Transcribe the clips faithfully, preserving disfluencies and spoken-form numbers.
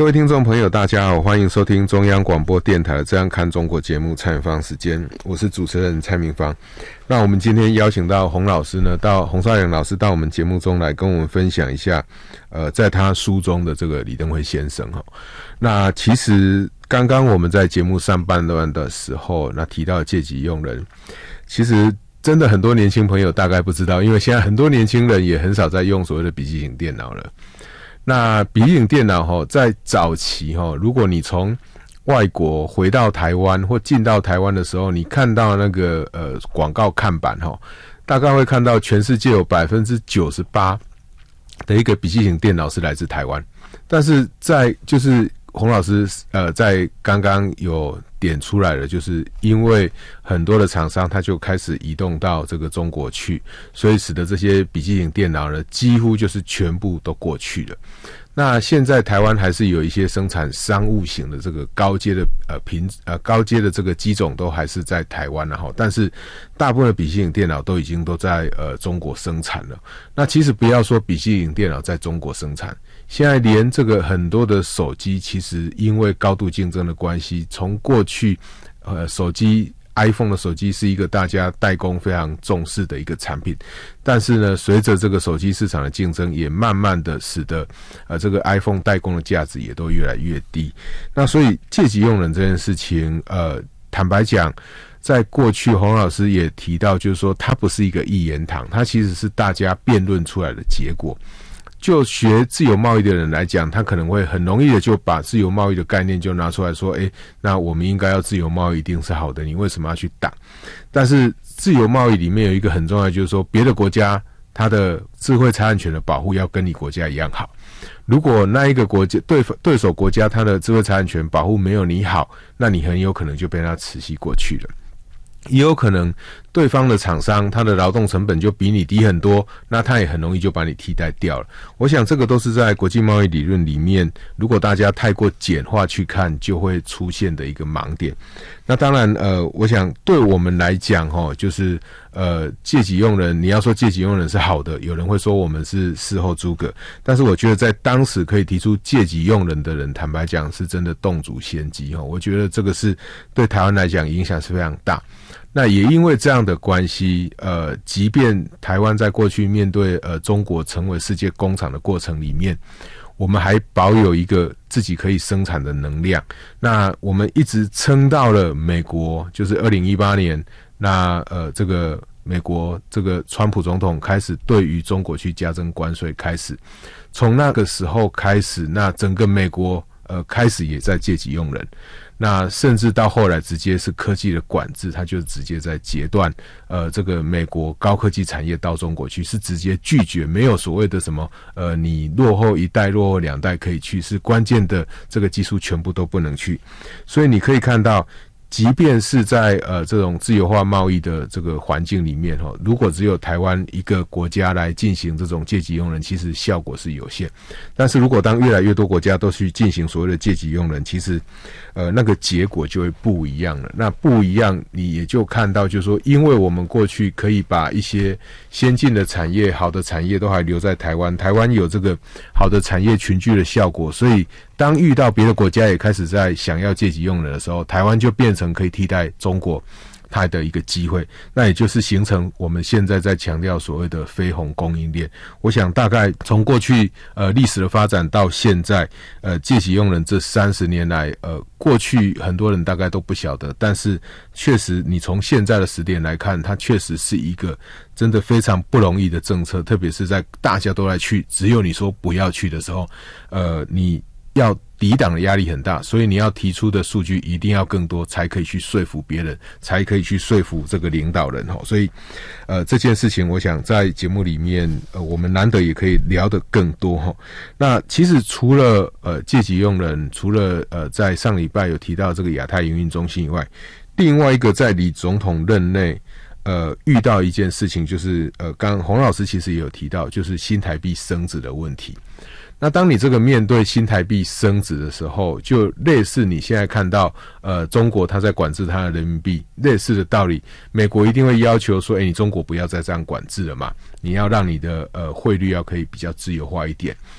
各位听众朋友大家好，欢迎收听中央广播电台的这样看中国节目，蔡明芳时间，我是主持人蔡明芳。那我们今天邀请到洪老师呢，到洪绍良老师到我们节目中来跟我们分享一下呃，在他书中的这个李登辉先生。那其实刚刚我们在节目上半段的时候，那提到借机用人，其实真的很多年轻朋友大概不知道，因为现在很多年轻人也很少在用所谓的笔记型电脑了。那笔记型电脑齁，在早期齁，如果你从外国回到台湾或进到台湾的时候，你看到那个呃广告看板齁，大概会看到全世界有 百分之九十八 的一个笔记型电脑是来自台湾。但是在就是洪老师呃在刚刚有点出来了，就是因为很多的厂商他就开始移动到这个中国去，所以使得这些笔记型电脑呢几乎就是全部都过去了。那现在台湾还是有一些生产商务型的这个高阶的呃品呃高阶的这个机种都还是在台湾了哈，但是大部分的笔记型电脑都已经都在呃中国生产了。那其实不要说笔记型电脑在中国生产，现在连这个很多的手机，其实因为高度竞争的关系，从过去呃手机 iPhone 的手机是一个大家代工非常重视的一个产品，但是呢，随着这个手机市场的竞争，也慢慢的使得呃这个 iPhone 代工的价值也都越来越低。那所以借机用人这件事情，呃，坦白讲，在过去洪老师也提到，就是说它不是一个一言堂，它其实是大家辩论出来的结果。就学自由贸易的人来讲，他可能会很容易的就把自由贸易的概念就拿出来说，诶，那我们应该要自由贸易一定是好的，你为什么要去挡？但是自由贸易里面有一个很重要的，就是说别的国家它的智慧财产权的保护要跟你国家一样好。如果那一个国家对对手国家它的智慧财产权保护没有你好，那你很有可能就被它吃吸过去了。也有可能对方的厂商他的劳动成本就比你低很多，那他也很容易就把你替代掉了。我想这个都是在国际贸易理论里面，如果大家太过简化去看，就会出现的一个盲点。那当然呃我想对我们来讲齁，就是呃借机用人，你要说借机用人是好的，有人会说我们是事后诸葛，但是我觉得在当时可以提出借机用人的人，坦白讲是真的洞烛先机齁，我觉得这个是对台湾来讲影响是非常大。那也因为这样的关系，呃，即便台湾在过去面对呃中国成为世界工厂的过程里面，我们还保有一个自己可以生产的能量。那我们一直撑到了美国，就是二零一八年，那呃这个美国这个川普总统开始对于中国去加征关税开始，从那个时候开始，那整个美国呃开始也在借机用人。那甚至到后来直接是科技的管制，它就直接在截断呃这个美国高科技产业到中国去，是直接拒绝，没有所谓的什么呃你落后一代落后两代可以去，是关键的这个技术全部都不能去。所以你可以看到，即便是在呃这种自由化贸易的这个环境里面齁，如果只有台湾一个国家来进行这种借机用人，其实效果是有限。但是如果当越来越多国家都去进行所谓的借机用人，其实呃那个结果就会不一样了。那不一样，你也就看到就是说，因为我们过去可以把一些先进的产业、好的产业都还留在台湾，台湾有这个好的产业群聚的效果，所以当遇到别的国家也开始在想要借机用人的时候，台湾就变成可以替代中国它的一个机会，那也就是形成我们现在在强调所谓的非红供应链。我想大概从过去呃历史的发展到现在，呃借机用人这三十年来，呃过去很多人大概都不晓得，但是确实你从现在的时点来看，它确实是一个真的非常不容易的政策，特别是在大家都来去，只有你说不要去的时候，呃你要抵挡的压力很大，所以你要提出的数据一定要更多，才可以去说服别人，才可以去说服这个领导人。所以呃这件事情我想在节目里面呃我们难得也可以聊得更多。那其实除了呃借机用人，除了呃在上礼拜有提到这个亚太营运中心以外，另外一个在李总统任内呃遇到一件事情，就是呃刚刚洪老师其实也有提到，就是新台币升值的问题。那当你这个面对新台币升值的时候，就类似你现在看到呃中国它在管制它的人民币，类似的道理，美国一定会要求说，诶你中国不要再这样管制了嘛，你要让你的呃汇率要可以比较自由化一点。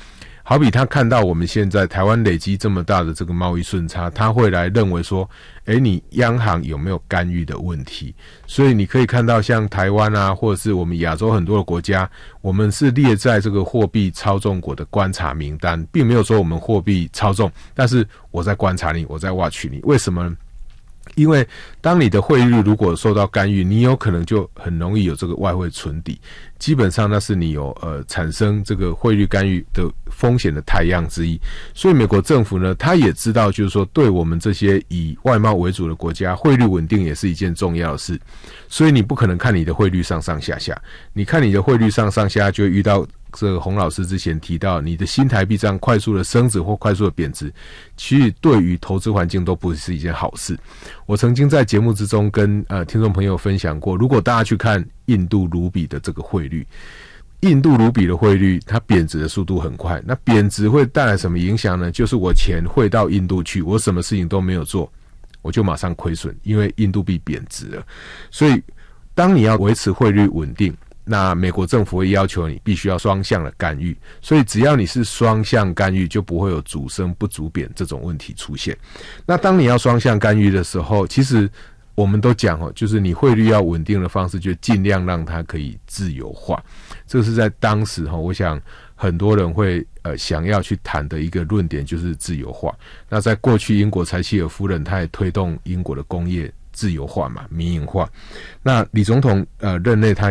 好比他看到我们现在台湾累积这么大的这个贸易顺差，他会来认为说，诶，你央行有没有干预的问题？所以你可以看到像台湾啊，或者是我们亚洲很多的国家，我们是列在这个货币操纵国的观察名单，并没有说我们货币操纵，但是我在观察你，我在watch你。为什么呢？因为当你的汇率如果受到干预，你有可能就很容易有这个外汇存底，基本上那是你有呃产生这个汇率干预的风险的太阳之一。所以美国政府呢，他也知道就是说对我们这些以外贸为主的国家，汇率稳定也是一件重要的事。所以你不可能看你的汇率上上下下，你看你的汇率上上下就会遇到这个洪老师之前提到，你的新台币这样快速的升值或快速的贬值，其实对于投资环境都不是一件好事。我曾经在节目之中跟呃听众朋友分享过，如果大家去看印度卢比的这个汇率，印度卢比的汇率它贬值的速度很快，那贬值会带来什么影响呢？就是我钱汇到印度去，我什么事情都没有做，我就马上亏损，因为印度币贬值了。所以当你要维持汇率稳定，那美国政府会要求你必须要双向的干预，所以只要你是双向干预，就不会有主升不主贬这种问题出现。那当你要双向干预的时候，其实我们都讲哦，就是你汇率要稳定的方式，就尽量让它可以自由化。这是在当时哈，我想很多人会呃想要去谈的一个论点，就是自由化。那在过去，英国柴契尔夫人她也推动英国的工业自由化嘛，民营化。那李总统呃任内他